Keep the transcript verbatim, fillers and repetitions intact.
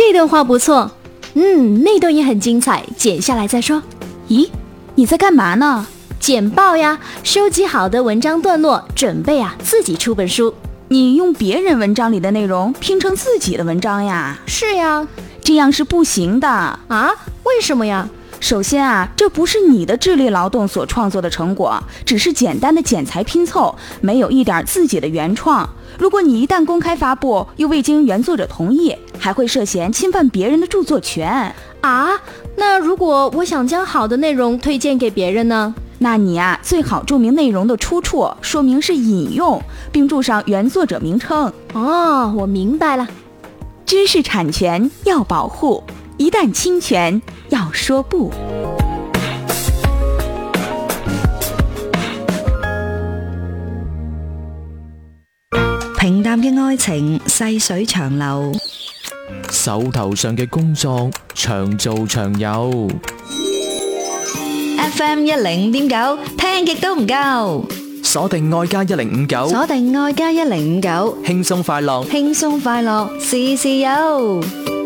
这段话不错。嗯，那段也很精彩，剪下来再说。 咦，你在干嘛呢？ 简报呀，收集好的文章段落，准备啊自己出本书。 你用别人文章里的内容拼成自己的文章呀？ 是呀。 这样是不行的啊？为什么呀？ 首先啊，这不是你的智力劳动所创作的成果，只是简单的剪裁拼凑，没有一点自己的原创。如果你一旦公开发布，又未经原作者同意，还会涉嫌侵犯别人的著作权啊。那如果我想将好的内容推荐给别人呢？ 那你啊，最好注明内容的出处，说明是引用，并注上原作者名称。 哦，我明白了。 知识产权要保护，一旦侵权要说不。 平淡嘅愛情細水長流， 手頭上嘅工作長做長有。 F M 一零五點九，聽極都唔夠。 鎖定愛家一零五九， 鎖定愛家一零五九， 輕鬆快樂， 輕鬆快樂，事事有。